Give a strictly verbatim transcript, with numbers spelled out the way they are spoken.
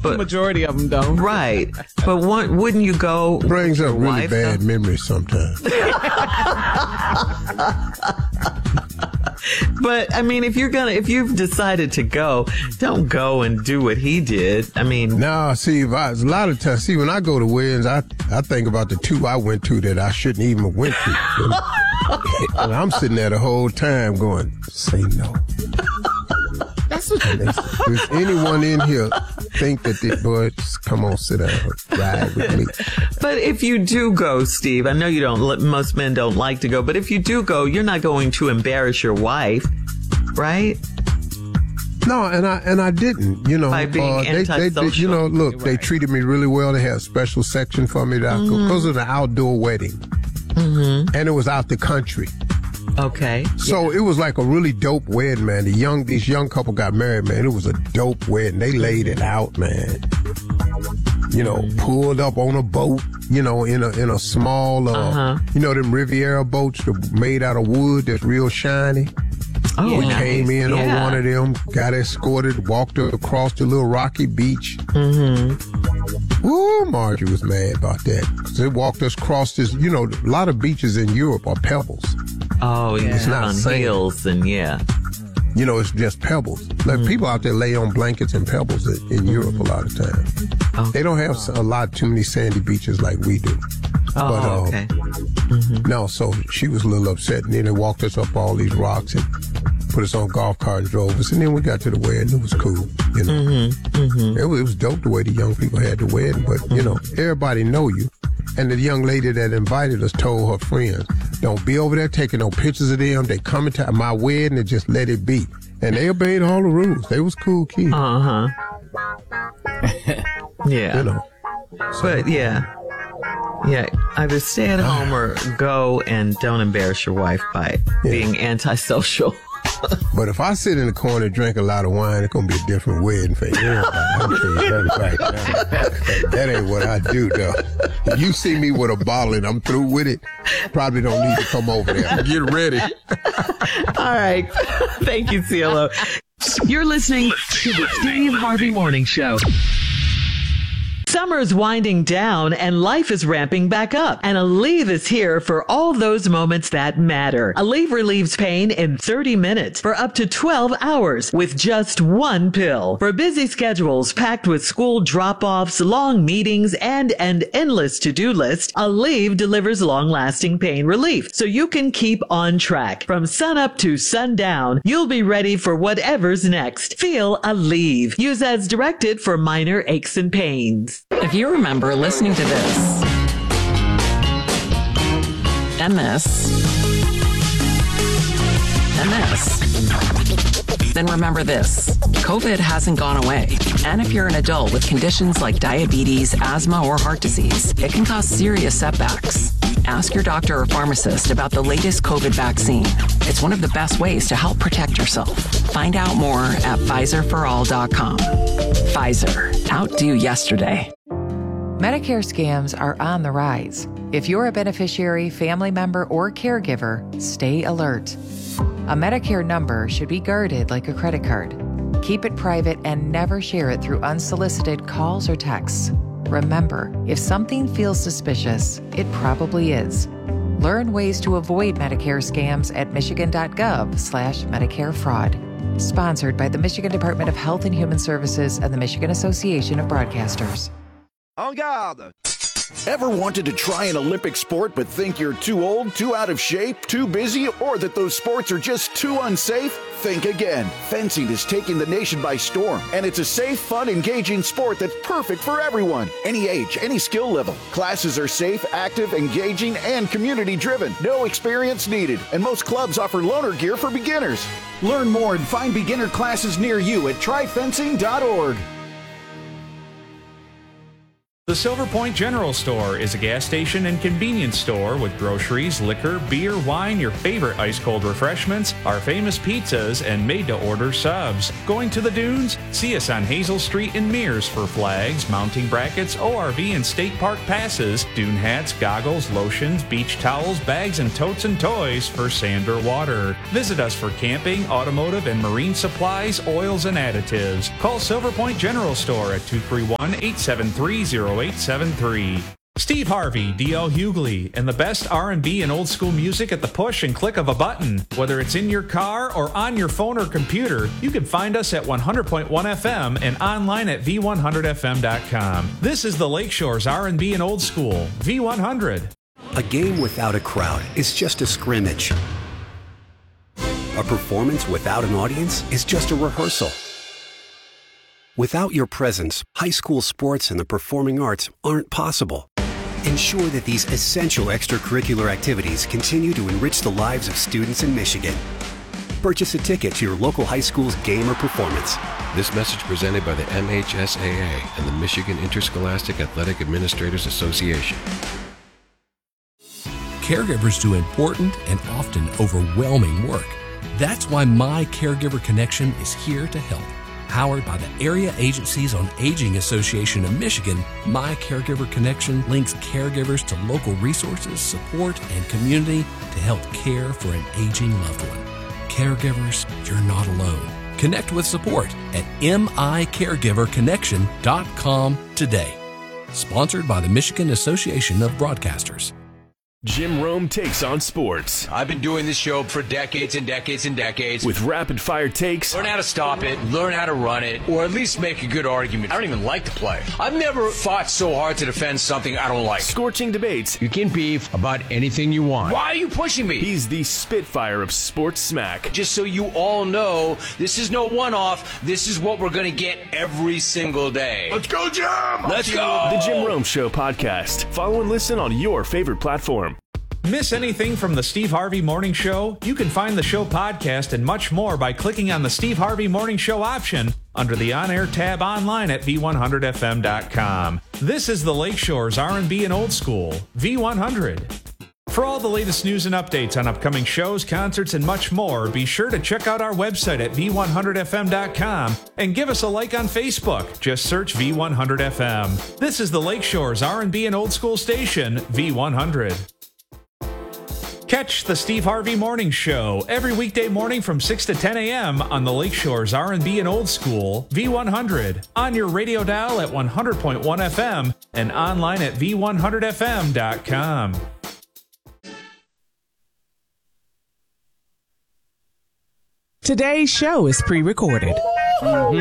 but, the majority of them don't. Right. But one, wouldn't you go? Brings up really wife, bad though? memories sometimes. But I mean, if you're gonna, if you've decided to go, don't go and do what he did. I mean, no, see, if I, a lot of times, see, when I go to weddings, I I think about the two I went to that I shouldn't even have went to. And I'm sitting there the whole time going, say no. That's what Does anyone in here think that this boy, just come on, sit down, ride with me? but if you do go, Steve, I know you don't. Most men don't like to go, but if you do go, you're not going to embarrass your wife, right? No, and I and I didn't. You know, By being uh, they, they did. You know, look, You're they right. treated me really well. They had a special section for me that I could, because of the outdoor wedding, mm-hmm. and it was out the country. Okay. So it was like a really dope wedding, man. The young, these young couple got married, man. It was a dope wedding. They laid it out, man. You know, pulled up on a boat, you know, in a in a small, uh, Uh-huh. you know, them Riviera boats that made out of wood that's real shiny. Oh, We nice. came in Yeah. on one of them, got escorted, walked across the little rocky beach. Mm-hmm. Woo, Margie was mad about that. 'Cause they walked us across this, you know, a lot of beaches in Europe are pebbles. Oh, yeah. It's not on sand. heels and yeah. You know, it's just pebbles. Like Mm. people out there lay on blankets and pebbles in, in Europe a lot of times. Okay. They don't have a lot too many sandy beaches like we do. Oh, but, uh, okay. No, so she was a little upset, and then they walked us up all these rocks and put us on a golf cart and drove us, and then we got to the wedding. It was cool, you know. Mm-hmm, mm-hmm. It, was, it was dope the way the young people had the wedding, but, you know, everybody know you. And the young lady that invited us told her friends, don't be over there taking no pictures of them. They coming to my wedding and just let it be. And they obeyed all the rules. They was cool kids. Uh-huh. Yeah. You know. But yeah. Yeah, either stay at home or go and don't embarrass your wife by Yeah. being antisocial. But if I sit in the corner and drink a lot of wine, it's going to be a different wedding for everybody. I'm telling you that right now. That ain't what I do, though. If you see me with a bottle and I'm through with it, probably don't need to come over there. Get ready. All right. Thank you, CeeLo. You're listening to the Steve Harvey Morning Show. Summer's winding down and life is ramping back up. And Aleve is here for all those moments that matter. Aleve relieves pain in thirty minutes for up to twelve hours with just one pill. For busy schedules packed with school drop-offs, long meetings, and an endless to-do list, Aleve delivers long-lasting pain relief so you can keep on track. From sunup to sundown, you'll be ready for whatever's next. Feel Aleve. Use as directed for minor aches and pains. If you remember listening to this and this and this, then remember this. COVID hasn't gone away. And if you're an adult with conditions like diabetes, asthma, or heart disease, it can cause serious setbacks. Ask your doctor or pharmacist about the latest COVID vaccine. It's one of the best ways to help protect yourself. Find out more at Pfizer for all dot com. Pfizer. Outdo yesterday. Medicare scams are on the rise. If you're a beneficiary, family member, or caregiver, stay alert. A Medicare number should be guarded like a credit card. Keep it private and never share it through unsolicited calls or texts. Remember, if something feels suspicious, it probably is. Learn ways to avoid Medicare scams at michigan.gov slash Medicare fraud. Sponsored by the Michigan Department of Health and Human Services and the Michigan Association of Broadcasters. En garde! Ever wanted to try an Olympic sport but think you're too old, too out of shape, too busy, or that those sports are just too unsafe? Think again. Fencing is taking the nation by storm, and it's a safe, fun, engaging sport that's perfect for everyone. Any age, any skill level. Classes are safe, active, engaging, and community-driven. No experience needed, and most clubs offer loaner gear for beginners. Learn more and find beginner classes near you at try fencing dot org. The Silver Point General Store is a gas station and convenience store with groceries, liquor, beer, wine, your favorite ice-cold refreshments, our famous pizzas, and made-to-order subs. Going to the dunes? See us on Hazel Street in Mears for flags, mounting brackets, O R V and state park passes, dune hats, goggles, lotions, beach towels, bags, and totes and toys for sand or water. Visit us for camping, automotive, and marine supplies, oils, and additives. Call Silver Point General Store at two three one, eight seven three, zero eight seven three. Steve Harvey, D L Hughley, and the best R and B and old school music at the push and click of a button. Whether it's in your car or on your phone or computer, you can find us at one hundred point one F M and online at V one hundred F M dot com. This is the Lakeshore's R and B and old school, V one hundred. A game without a crowd is just a scrimmage. A performance without an audience is just a rehearsal. Without your presence, high school sports and the performing arts aren't possible. Ensure that these essential extracurricular activities continue to enrich the lives of students in Michigan. Purchase a ticket to your local high school's game or performance. This message presented by the M H S A A and the Michigan Interscholastic Athletic Administrators Association. Caregivers do important and often overwhelming work. That's why My Caregiver Connection is here to help. Powered by the Area Agencies on Aging Association of Michigan, My Caregiver Connection links caregivers to local resources, support, and community to help care for an aging loved one. Caregivers, you're not alone. Connect with support at M I caregiver connection dot com today. Sponsored by the Michigan Association of Broadcasters. Jim Rome takes on sports. I've been doing this show for decades and decades and decades. With rapid-fire takes. Learn how to stop it, learn how to run it, or at least make a good argument. I don't even like to play. I've never fought so hard to defend something I don't like. Scorching debates. You can beef about anything you want. Why are you pushing me? He's the Spitfire of sports smack. Just so you all know, this is no one-off. This is what we're going to get every single day. Let's go, Jim! Let's go! The Jim Rome Show podcast. Follow and listen on your favorite platform. Miss anything from the Steve Harvey Morning Show? You can find the show podcast and much more by clicking on the Steve Harvey Morning Show option under the on-air tab online at V one hundred F M dot com. This is the Lakeshore's R and B and old school, V one hundred. For all the latest news and updates on upcoming shows, concerts, and much more, be sure to check out our website at V one hundred F M dot com and give us a like on Facebook. Just search V one hundred F M. This is the Lakeshore's R and B and old school station, V one hundred. Catch the Steve Harvey Morning Show every weekday morning from six to ten a.m. on the Lakeshore's R and B and Old School, V one hundred, on your radio dial at one hundred point one F M and online at V one hundred F M dot com. Today's show is pre-recorded.